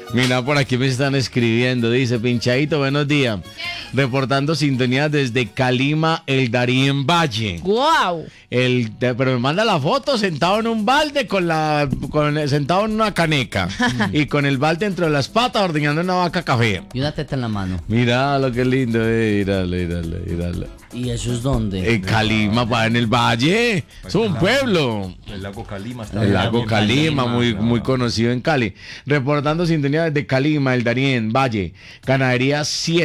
Mira, por aquí me están escribiendo. Dice, Pinchadito, buenos días. Reportando sintonía desde Calima, el Darién Valle. ¡Guau! Pero me manda la foto sentado en un balde sentado en una caneca y con el balde entre las patas ordeñando una vaca café. Y una teta en la mano. Mira lo que lindo, míralo. ¿Y eso es dónde? En Calima, en el valle. Es un pueblo. El lago Calima está El lago Calima, muy conocido en Cali. Reportando sintonía desde Calima, el Darién, Valle. Ganadería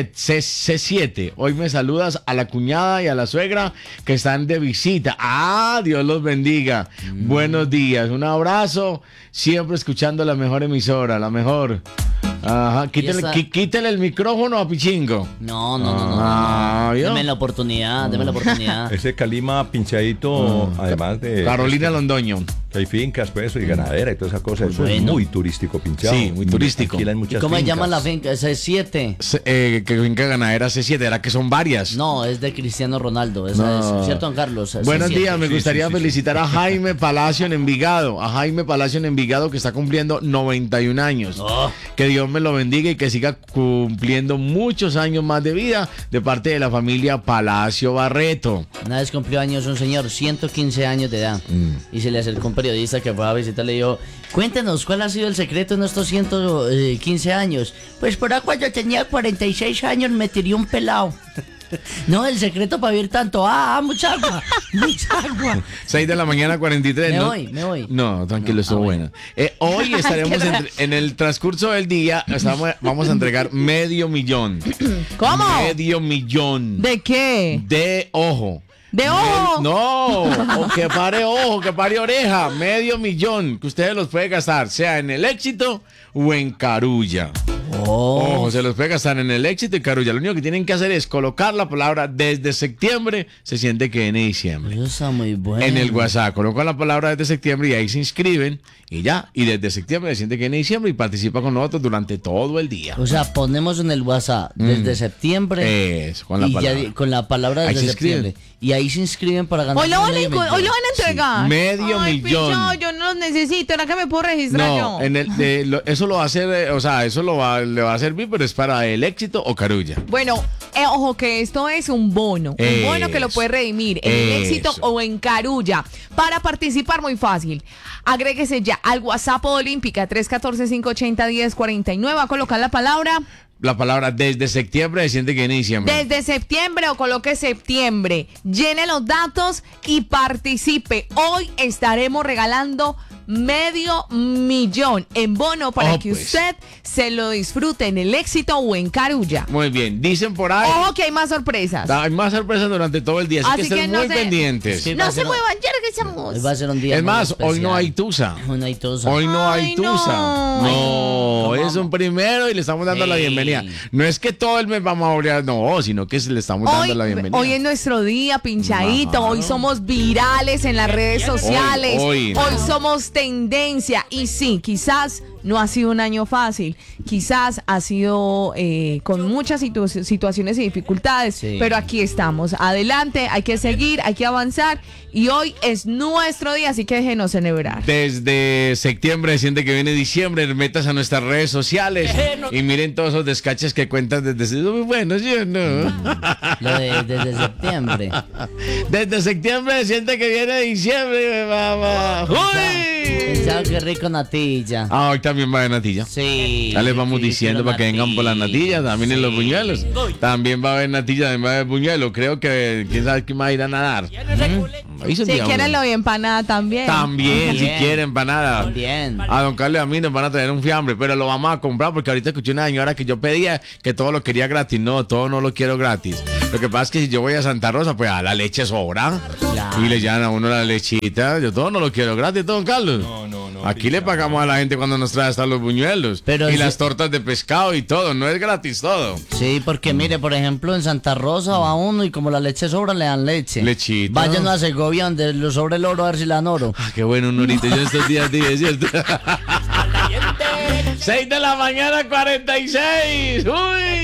C7. Hoy me saludas a la cuñada y a la suegra que están de visita. ¡Ah! Dios los bendiga. Buenos días. Un abrazo. Siempre escuchando la mejor emisora, la mejor. Ajá. Quítele el micrófono a Pichingo. No. Deme la oportunidad. Ese Calima, Pinchadito, además de... Carolina Londoño. Que hay fincas, pues, y ganadera y toda esa cosa. Eso es Bueno. muy turístico, Pinchado. Sí, muy turístico. Alquilan ¿Y muchas cómo se fincas. llama la finca? ¿Esa es 7? Que finca ganadera C7, ¿era que son varias? No, es de Cristiano Ronaldo. Esa No. es, ¿cierto, Don Carlos? Buenos C7. días, me Sí, gustaría sí. felicitar a Jaime Palacio en Envigado. Que está cumpliendo 91 años. Oh. Que Dios me lo bendiga y que siga cumpliendo muchos años más de vida de parte de la familia Palacio Barreto. Una vez cumplió años un señor, 115 años de edad. Y se le acercó un periodista que fue a visitarle y le dijo: cuéntenos, ¿cuál ha sido el secreto en estos 115 años? Pues por ahí cuando tenía 46 años me tiré un pelado. No, el secreto para vivir tanto. Mucha agua. 6 de la mañana, 43. Me ¿no? voy. No, tranquilo, estuvo buena. Hoy estaremos en el transcurso del día, vamos a entregar $500,000. ¿Cómo? $500,000. ¿De qué? De ojo. ¿De ojo? No, o que pare ojo, que pare oreja. $500,000 que ustedes los pueden gastar, sea en el Éxito o en Carulla. Ojo, se los puede gastar en el Éxito y Carulla. Lo único que tienen que hacer es colocar la palabra desde septiembre, se siente que viene diciembre. Eso está muy bueno. En el WhatsApp, colocan la palabra desde septiembre y ahí se inscriben y ya. Y desde septiembre se siente que viene diciembre y participa con nosotros durante todo el día. O sea, ponemos en el WhatsApp desde septiembre. Eso, con la y palabra. Ya con la palabra Ahí desde se inscriben. septiembre. Y ahí se inscriben para ganar. Hoy lo van a entregar. $500,000. Ay, Pinchado, yo no los necesito. ¿Era que me puedo registrar No, yo? eso lo va a hacer, eso le va a servir, pero es para el Éxito o Carulla. Bueno, ojo que esto es un bono. Un bono que lo puede redimir en el Éxito Eso. o en Carulla. Para participar, muy fácil. Agréguese ya al WhatsApp Olímpica 314-580-1049. A colocar la palabra desde septiembre se siente que viene diciembre. desde septiembre o coloque septiembre. Llene los datos y participe. Hoy estaremos regalando $500,000 en bono para que pues. usted se lo disfrute en el Éxito o en Carulla. Muy bien, dicen por ahí. Ojo que hay más sorpresas. Hay más sorpresas durante todo el día, así que estén muy pendientes. Sí, No se muevan, ya regresamos. Hoy va a ser un día Es muy más, hoy no especial. hay tusa. Hoy no hay tusa. Hoy no hay Ay, tusa. no. No, es un primero y le estamos dando la bienvenida. No es que todo el mes vamos a obrar, no, sino que le estamos dando la bienvenida. Hoy es nuestro día, Pinchadito. Claro. Hoy somos virales en las redes sociales. Hoy. Hoy somos tendencia. Y sí, quizás no ha sido un año fácil. Quizás ha sido con muchas situaciones y dificultades. Sí. Pero aquí estamos. Adelante, hay que seguir, hay que avanzar. Y hoy es nuestro día, así que déjenos celebrar. Desde septiembre, siente que viene diciembre, metas a nuestras redes sociales y miren todos esos descaches que cuentan desde... Muy buenos, ¿sí o no? Lo de desde septiembre. Desde septiembre, siente que viene diciembre, mamá. ¡Uy! Pensaba que rico natilla. Hoy también va a haber natilla. Sí. Ya les vamos sí, diciendo quiero para que vengan por las natillas, también en los buñuelos. También va a haber natilla, también va a haber buñuelo. Creo que quién sabe quién va a ir a nadar. Ahí se Si entiende. quieren lo de empanada también. También, si También. quieren empanada. También. A don Carlos y a mí nos van a traer un fiambre, pero lo vamos a comprar porque ahorita escuché una señora que yo pedía que todo lo quería gratis. No, todo no lo quiero gratis. Lo que pasa es que si yo voy a Santa Rosa, pues a la leche sobra. Claro. Y le llevan a uno la lechita. Yo todo no lo quiero gratis, don Carlos. No. Aquí le pagamos a la gente cuando nos trae hasta los buñuelos. Pero y eso- las tortas de pescado y todo. No es gratis todo. Sí, porque mire, por ejemplo, en Santa Rosa va uno y como la leche sobra, le dan leche. Lechita. Vayan a Segovia donde lo sobre el oro a ver si le dan oro. Ah, qué bueno, Norita. Yo estos días dije, ¿cierto? 6 de la mañana, 46. ¡Uy!